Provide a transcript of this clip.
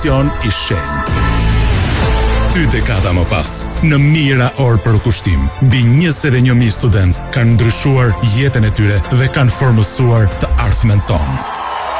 I shenjtë. 2 dekada më pas, në mijëra orë për kushtim, mbi 21.000 studentë kanë ndryshuar jetën e tyre dhe kanë formësuar të ardhmen tonë.